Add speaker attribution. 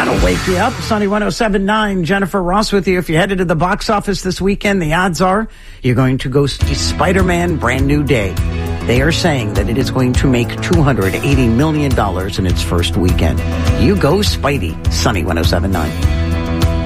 Speaker 1: That'll wake you up. Sunny 107.9, Jennifer Ross with you. If you're headed to the box office this weekend, the odds are you're going to go see Spider-Man Brand New Day. They are saying that it is going to make $280 million in its first weekend. You go Spidey. Sunny 107.9.